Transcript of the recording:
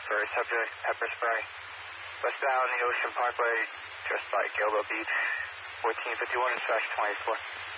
for subject pepper spray. Westbound the Ocean Parkway, just by Gilbo Beach, 1451/24.